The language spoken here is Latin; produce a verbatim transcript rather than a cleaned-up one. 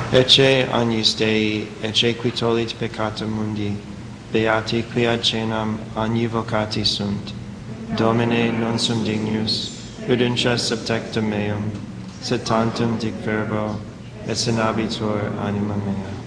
Ecce agnus Dei, ecce qui tollit peccata mundi, beati qui ad cenam agni vocati sunt. Domine, non sum dignus, udentia subtectum meum, sed tantum dic verbo, et senabitur anima mea.